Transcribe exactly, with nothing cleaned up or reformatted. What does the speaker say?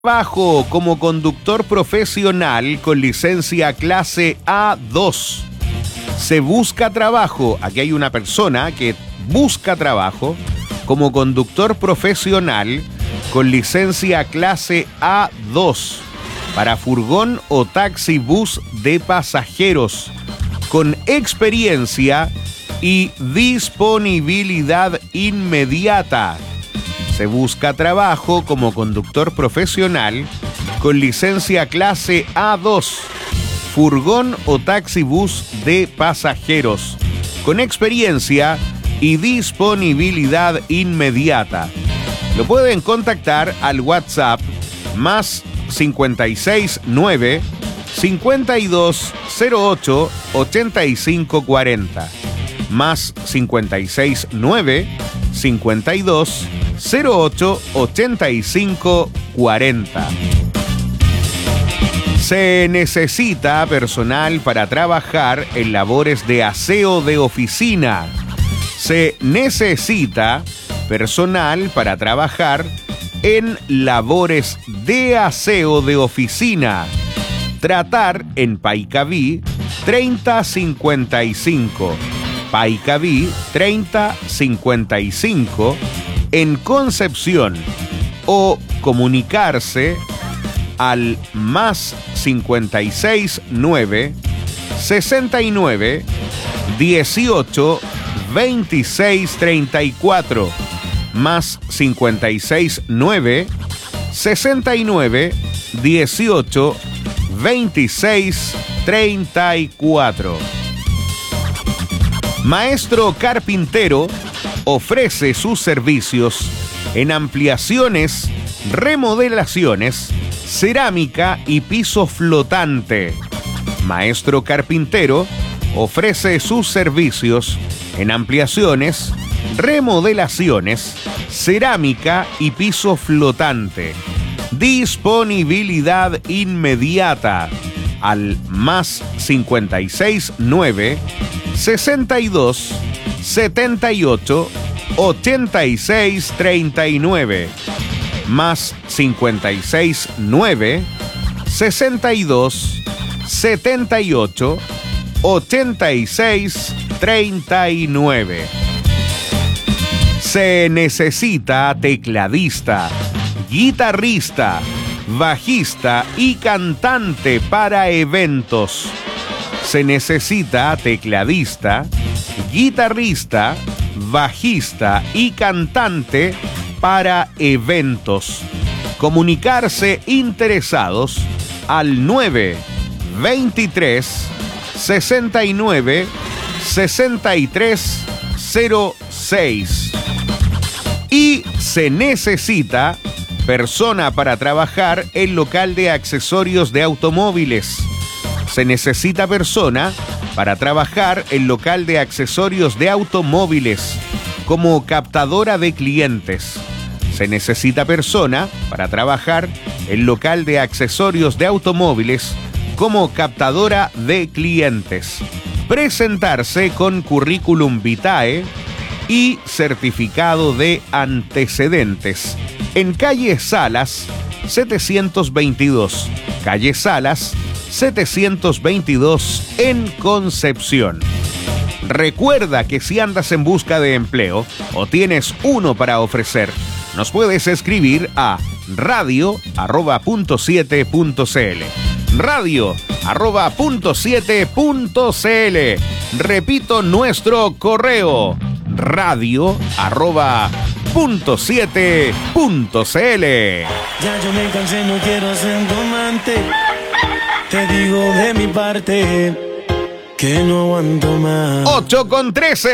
Trabajo como conductor profesional con licencia clase A dos. Se busca trabajo. Aquí hay una persona que busca trabajo como conductor profesional con licencia clase A dos para furgón o taxi bus de pasajeros con experiencia y disponibilidad inmediata. Se busca trabajo como conductor profesional con licencia clase A dos, furgón o taxi bus de pasajeros, con experiencia y disponibilidad inmediata. Lo pueden contactar al WhatsApp más cincuenta y seis nueve, cincuenta y dos cero ocho, ochenta y cinco cuarenta, más cincuenta y seis nueve, cincuenta y dos cero ocho, ochenta y cinco cuarenta. Se necesita personal para trabajar en labores de aseo de oficina. Se necesita personal para trabajar en labores de aseo de oficina. Tratar en Paicaví treinta cincuenta y cinco. Paicaví treinta cincuenta y cinco en Concepción, o comunicarse al más cincuenta y seis nueve, sesenta y nueve, dieciocho, veintiséis treinta y cuatro, más cincuenta y seis nueve, sesenta y nueve, dieciocho, veintiséis treinta y cuatro. Maestro carpintero ofrece sus servicios en ampliaciones, remodelaciones, cerámica y piso flotante. Maestro carpintero ofrece sus servicios en ampliaciones, remodelaciones, cerámica y piso flotante. Disponibilidad inmediata al más cincuenta y seis nueve, sesenta y dos, setenta y ocho, ochenta y seis treinta y nueve, más cincuenta y seis nueve, sesenta y dos, setenta y ocho, ochenta y seis treinta y nueve. Se necesita tecladista, guitarrista, bajista y cantante para eventos. Se necesita tecladista, guitarrista, bajista y cantante para eventos. Comunicarse interesados al nueve veintitrés, sesenta y nueve, sesenta y tres cero seis. Y se necesita persona para trabajar en local de accesorios de automóviles. Se necesita persona para trabajar en local de accesorios de automóviles como captadora de clientes. Se necesita persona para trabajar en local de accesorios de automóviles como captadora de clientes. Presentarse con currículum vitae y certificado de antecedentes en calle Salas setecientos veintidós. Calle Salas setecientos veintidós en Concepción. Recuerda que si andas en busca de empleo o tienes uno para ofrecer, nos puedes escribir a radio arroba punto siete punto cl. radio arroba punto siete punto cl. Repito nuestro correo, radio arroba punto siete punto cl. Ya yo me cansé, no quiero ser tu amante. Te digo de mi parte que no aguanto más. ocho con trece.